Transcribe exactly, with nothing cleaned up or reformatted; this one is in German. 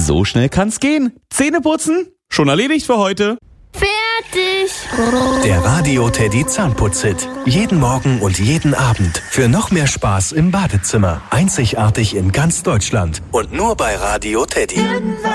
So schnell kann's gehen. Zähne putzen? Schon erledigt für heute. Fertig. Der Radio Teddy Zahnputz-Hit. Jeden Morgen und jeden Abend. Für noch mehr Spaß im Badezimmer. Einzigartig in ganz Deutschland. Und nur bei Radio Teddy.